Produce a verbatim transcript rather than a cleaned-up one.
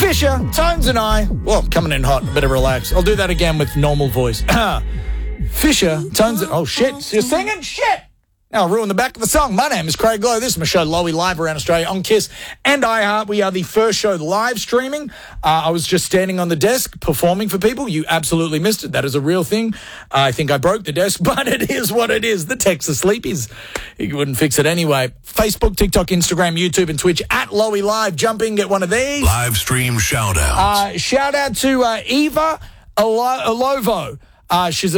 Fisher, Tones and I, well, coming in hot, better relax. I'll do that again with normal voice. Fisher, Tones and, oh shit, you're singing? Shit! Now I'll ruin the back of the song. My name is Craig Lowe. This is my show, Lowy, live around Australia on KISS and iHeart. We are the first show live streaming. Uh, I was just standing on the desk performing for people. You absolutely missed it. That is a real thing. Uh, I think I broke the desk, but it is what it is. The Texas Sleepies. You wouldn't fix it anyway. Facebook, TikTok, Instagram, YouTube, and Twitch at Lowy Live. Jump in, get one of these. Live stream shout-outs. Uh, shout out to uh, Eva Alo- Alovo. Uh, she's